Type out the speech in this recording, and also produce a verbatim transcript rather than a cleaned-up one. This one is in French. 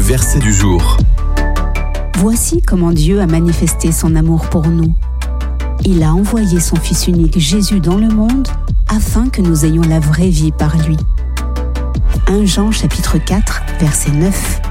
verset du jour. Voici comment Dieu a manifesté son amour pour nous. Il a envoyé son Fils unique Jésus dans le monde afin que nous ayons la vraie vie par lui. premier Jean chapitre quatre, verset neuf.